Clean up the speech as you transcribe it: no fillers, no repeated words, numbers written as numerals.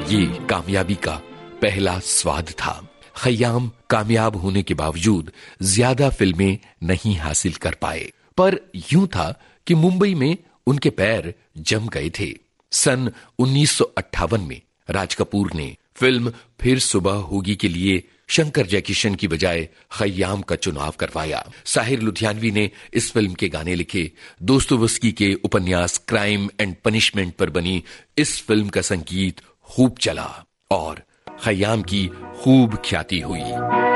ये कामयाबी का पहला स्वाद था। खय्याम कामयाब होने के बावजूद ज्यादा फिल्में नहीं हासिल कर पाए, पर यूं था कि मुंबई में उनके पैर जम गए थे। सन 1958 में राज कपूर ने फिल्म फिर सुबह होगी के लिए शंकर जयकिशन की बजाय खय्याम का चुनाव करवाया। साहिर लुधियानवी ने इस फिल्म के गाने लिखे। दोस्तोवस्की के उपन्यास क्राइम एंड पनिशमेंट पर बनी इस फिल्म का संगीत खूब चला और खय्याम की खूब ख्याति हुई।